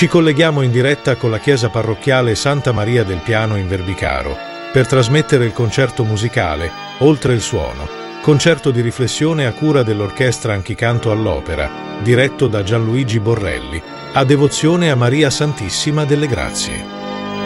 Ci colleghiamo in diretta con la chiesa parrocchiale Santa Maria del Piano in Verbicaro per trasmettere il concerto musicale Oltre il suono, concerto di riflessione a cura dell'Orchestra Anchicanto all'Opera, diretto da Gianluigi Borrelli, a devozione a Maria Santissima delle Grazie.